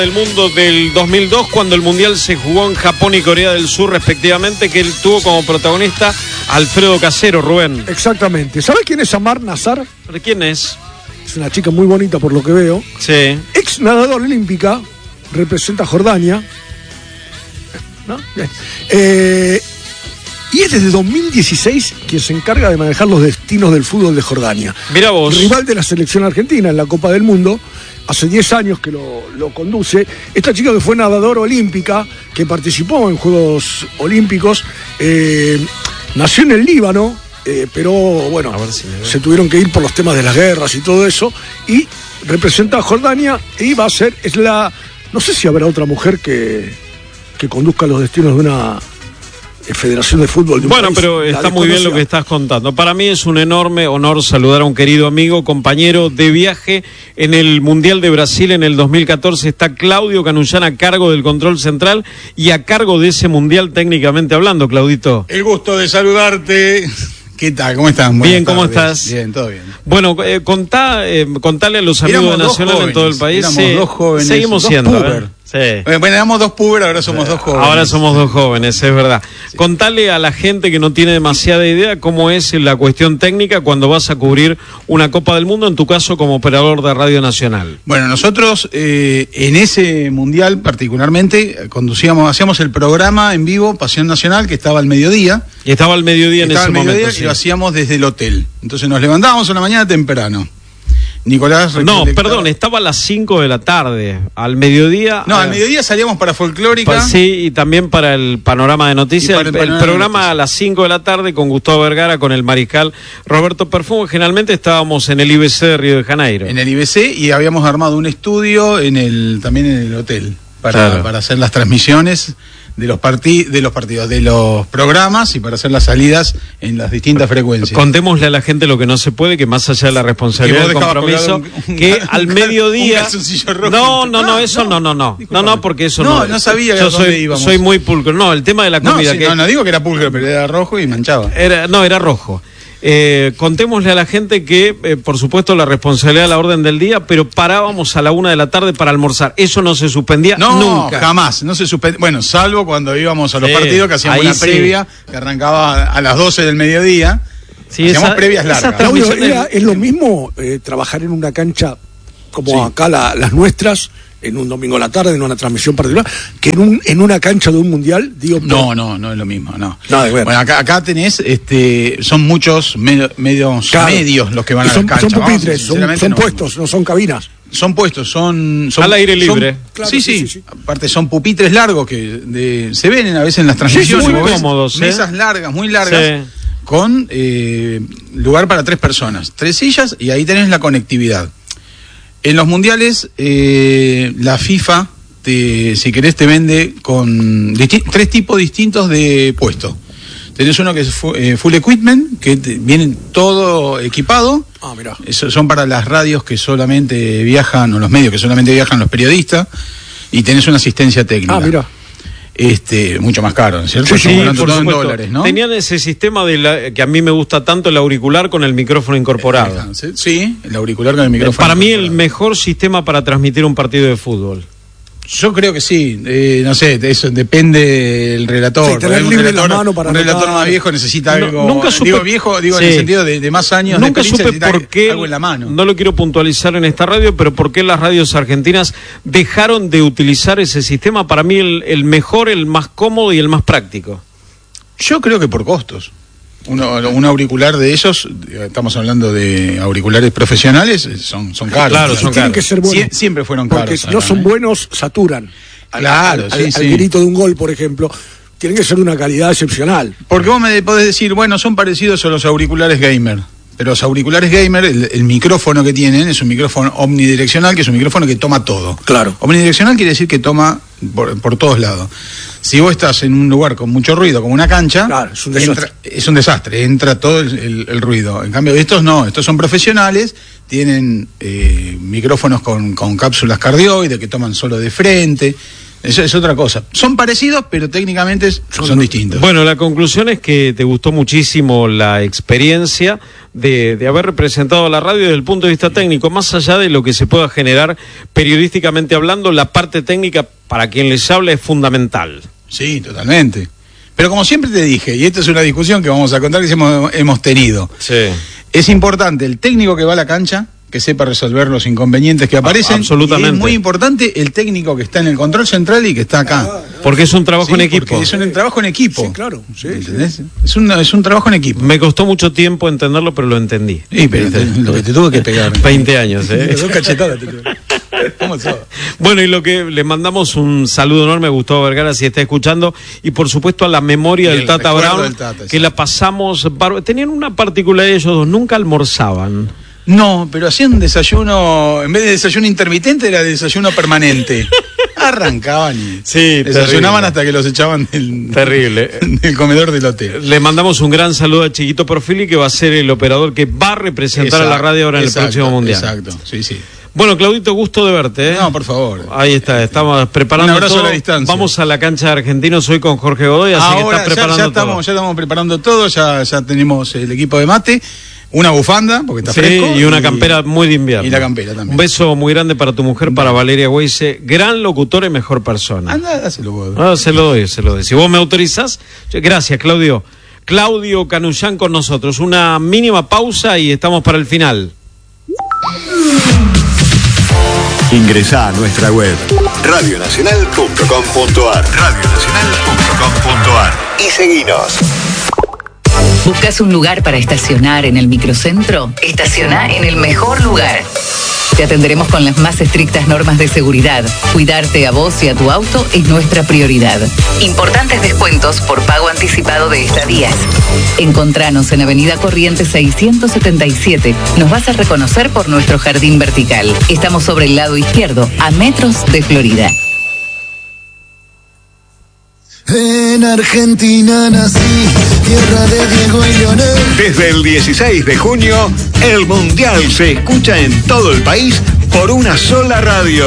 del mundo del 2002, cuando el Mundial se jugó en Japón y Corea del Sur respectivamente, que él tuvo como protagonista Alfredo Casero, Rubén. Exactamente. ¿Sabes quién es Amar Nazar? ¿Quién es? Es una chica muy bonita por lo que veo. Sí. Ex nadadora olímpica, representa a Jordania. ¿No? Bien. Y es desde 2016 quien se encarga de manejar los destinos del fútbol de Jordania. Mira vos. Rival de la selección argentina en la Copa del Mundo. Hace 10 años que lo conduce. Esta chica que fue nadadora olímpica, que participó en Juegos Olímpicos, nació en el Líbano, pero bueno, se tuvieron que ir por los temas de las guerras y todo eso, y representa a Jordania y va a ser, no sé si habrá otra mujer que conduzca los destinos de una Federación de Fútbol de un país. Pero está muy bien lo que estás contando. Para mí es un enorme honor saludar a un querido amigo, compañero de viaje en el Mundial de Brasil en el 2014. Está Claudio Canullán a cargo del control central y a cargo de ese Mundial técnicamente hablando, Claudito. El gusto de saludarte. ¿Qué tal? ¿Cómo estás? Bien, ¿cómo estás? Bien, todo bien. Bueno, contale a los amigos de Nacional en todo el país. Éramos dos jóvenes. Seguimos siendo. Sí. Bueno, éramos dos púberes, ahora somos dos jóvenes. Ahora somos dos jóvenes, es verdad. Sí. Contale a la gente que no tiene demasiada idea cómo es la cuestión técnica cuando vas a cubrir una Copa del Mundo, en tu caso como operador de Radio Nacional. Bueno, nosotros en ese Mundial particularmente hacíamos el programa en vivo, Pasión Nacional, que estaba al mediodía. Y estaba al mediodía en ese momento. Sí. Y lo hacíamos desde el hotel. Entonces nos levantábamos a la mañana temprano. Nicolás... estaba a las 5 de la tarde, al mediodía... al mediodía salíamos para Folclórica. Sí, y también para el Panorama de Noticias, el programa a las 5 de la tarde con Gustavo Vergara, con el mariscal Roberto Perfumo. Generalmente estábamos en el IBC de Río de Janeiro. En el IBC, y habíamos armado un estudio también en el hotel, para hacer las transmisiones de los partidos, de los programas, y para hacer las salidas en las distintas frecuencias. Contémosle a la gente lo que no se puede, que más allá de la responsabilidad del compromiso, que al mediodía... No, porque eso no... No sabía yo soy muy pulcro. No, el tema de la comida... No digo que era pulcro, pero era rojo y manchaba. Era rojo. Contémosle a la gente que, por supuesto, la responsabilidad de la orden del día, pero parábamos a la 1 de la tarde para almorzar. Eso no se suspendía nunca. Jamás, no se suspendía. Bueno, salvo cuando íbamos a los partidos, que hacíamos una previa, que arrancaba a las 12 del mediodía. Sí, hacíamos previas largas. Claudio, ¿es lo mismo trabajar en una cancha como acá las nuestras, en un domingo a la tarde, en una transmisión particular, que en una cancha de un mundial? No es lo mismo, no. Bueno, acá tenés, son muchos medios los que van a la cancha. Son pupitres, son puestos, no son cabinas. Son puestos, son al aire libre. Sí. Aparte son pupitres largos que se ven a veces en las transmisiones. Sí, muy cómodos. Mesas largas, muy largas, con lugar para 3 personas, 3 sillas, y ahí tenés la conectividad. En los mundiales, la FIFA, si querés, te vende con 3 tipos distintos de puestos. Tenés uno que es full equipment, que viene todo equipado. Mirá. Son para las radios que solamente viajan, o los medios que solamente viajan los periodistas. Y tenés una asistencia técnica. Mirá. Mucho más caro, ¿cierto? Sí, por todo en dólares, ¿no? Tenían ese sistema que a mí me gusta tanto, el auricular con el micrófono incorporado. Sí, el auricular con el micrófono. Para mí el mejor sistema para transmitir un partido de fútbol. Yo creo que sí, no sé, eso depende del relator. Sí, un relator más viejo necesita algo. Nunca supe, digo en el sentido de más años. Nunca supe por qué, algo en la mano. No lo quiero puntualizar en esta radio, pero por qué las radios argentinas dejaron de utilizar ese sistema. Para mí el mejor, el más cómodo y el más práctico. Yo creo que por costos. Un auricular de esos, estamos hablando de auriculares profesionales, son caros. Claro, son caros. Tienen que ser buenos. Siempre fueron caros. Porque si no son buenos, saturan. Claro, al grito de un gol, por ejemplo. Tienen que ser de una calidad excepcional. Porque vos me podés decir, son parecidos a los auriculares gamer. Pero los auriculares gamer, el micrófono que tienen es un micrófono omnidireccional, que es un micrófono que toma todo. Claro. Omnidireccional quiere decir que toma por todos lados. Si vos estás en un lugar con mucho ruido, como una cancha, es un desastre, entra todo el ruido. En cambio, estos no, estos son profesionales, tienen micrófonos con cápsulas cardioides que toman solo de frente. Eso es otra cosa. Son parecidos, pero técnicamente son distintos. Bueno, la conclusión es que te gustó muchísimo la experiencia de haber representado a la radio desde el punto de vista técnico, más allá de lo que se pueda generar periodísticamente hablando, la parte técnica para quien les habla es fundamental. Sí, totalmente. Pero como siempre te dije, y esta es una discusión que vamos a contar que hemos tenido, sí. Es importante el técnico que va a la cancha, que sepa resolver los inconvenientes que aparecen. Absolutamente. Y es muy importante el técnico que está en el control central y que está acá. Porque es un trabajo en equipo. Porque es un trabajo en equipo. Sí, claro. Sí, ¿entendés? Sí. Es un trabajo en equipo. Me costó mucho tiempo entenderlo, pero lo entendí. Sí, pero lo que te tuve que pegar. 20 años, Dos cachetadas te tuve. ¿Cómo sos? Bueno, y lo que le mandamos un saludo enorme a Gustavo Vergara, si está escuchando, y por supuesto a la memoria del Tata Brown, que la pasamos. Tenían una particularidad ellos dos, nunca almorzaban. No, pero hacían desayuno, en vez de desayuno intermitente, era desayuno permanente. Arrancaban y desayunaban hasta que los echaban del comedor del hotel. Le mandamos un gran saludo a Chiquito Porfili, que va a ser el operador que va a representar a la radio ahora en el próximo Mundial. Exacto, sí, sí. Bueno, Claudito, gusto de verte, ¿eh? No, por favor. Ahí está, estamos preparando un abrazo todo. A la distancia. Vamos a la cancha de Argentinos hoy con Jorge Godoy, así ahora, que estás preparando ya estamos preparando todo, ya tenemos el equipo de mate, una bufanda, porque está fresco. Y una campera muy de invierno. Y la campera también. Un beso muy grande para tu mujer, para Valeria Weise, gran locutora y mejor persona. Anda, dáselo vos. Se lo doy. Si vos me autorizás, gracias, Claudio. Claudio Canullán con nosotros. Una mínima pausa y estamos para el final. Ingresá a nuestra web radionacional.com.ar y seguinos. ¿Buscas un lugar para estacionar en el microcentro? Estaciona en el mejor lugar. Te atenderemos con las más estrictas normas de seguridad. Cuidarte a vos y a tu auto es nuestra prioridad. Importantes descuentos por pago anticipado de estadías. Encontranos en Avenida Corrientes 677. Nos vas a reconocer por nuestro jardín vertical. Estamos sobre el lado izquierdo, a metros de Florida. En Argentina nací, tierra de Diego y Leonel. Desde el 16 de junio, el Mundial se escucha en todo el país por una sola radio.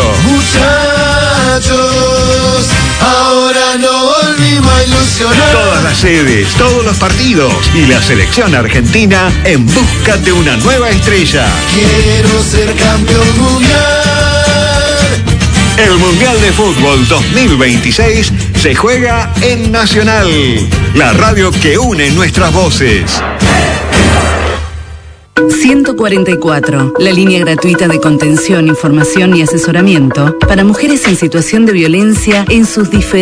Muchachos, ahora no volvimos a ilusionar. Todas las sedes, todos los partidos y la selección argentina en busca de una nueva estrella. Quiero ser campeón mundial. El Mundial de Fútbol 2026 se juega en Nacional, la radio que une nuestras voces. 144, la línea gratuita de contención, información y asesoramiento para mujeres en situación de violencia en sus diferentes